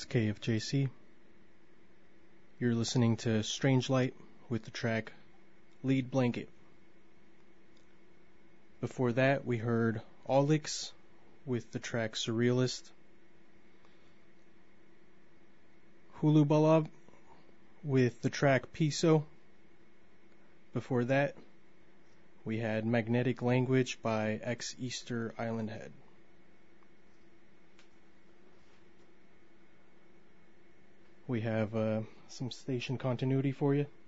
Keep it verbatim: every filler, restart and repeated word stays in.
K F J C. You're listening to Strange Light with the track Lead Blanket. Before that, we heard Aulix with the track Surrealist. Hulubalab with the track Piso. Before that, we had Magnetic Language by Ex Easter Island Head. We have uh, some station continuity for you.